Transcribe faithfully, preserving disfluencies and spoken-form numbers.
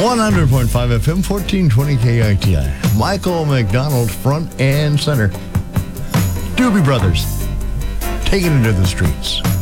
one hundred point five F M, fourteen twenty K I T I. Michael McDonald, front and center. Doobie Brothers, taking it to the streets.